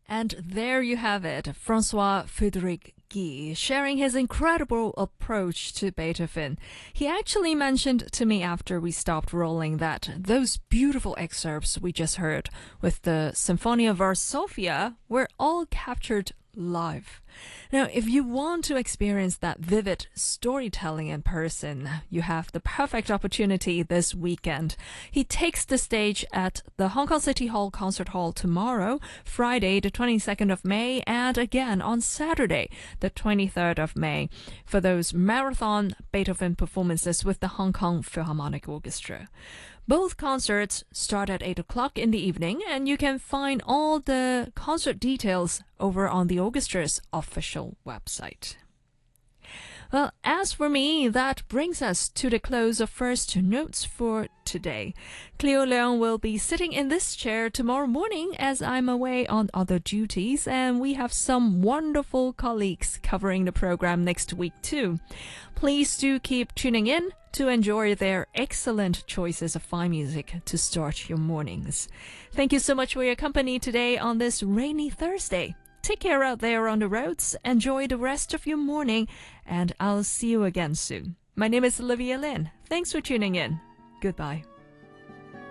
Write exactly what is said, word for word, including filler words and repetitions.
And there you have it, Francois Frédéric Guy sharing his incredible approach to Beethoven. He actually mentioned to me after we stopped rolling that those beautiful excerpts we just heard with the Symphonia Varsovia were all captured live. Now, if you want to experience that vivid storytelling in person, you have the perfect opportunity this weekend. He takes the stage at the Hong Kong City Hall Concert Hall tomorrow, Friday the twenty-second of May, and again on Saturday the twenty-third of May for those marathon Beethoven performances with the Hong Kong Philharmonic Orchestra. Both concerts start at eight o'clock in the evening, and you can find all the concert details over on the orchestra's official website. Well, as for me, that brings us to the close of First Notes for today. Cleo Leung will be sitting in this chair tomorrow morning as I'm away on other duties, and we have some wonderful colleagues covering the program next week too. Please do keep tuning in to enjoy their excellent choices of fine music to start your mornings. Thank you so much for your company today on this rainy Thursday. Take care out there on the roads, enjoy the rest of your morning, and I'll see you again soon. My name is Olivia Lin. Thanks for tuning in. Goodbye.